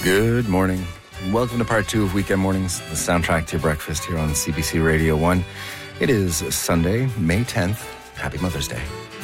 Good morning. Welcome to part 2 of Weekend Mornings, the soundtrack to your breakfast here on CBC Radio 1. It is Sunday, May 10th. Happy Mother's Day.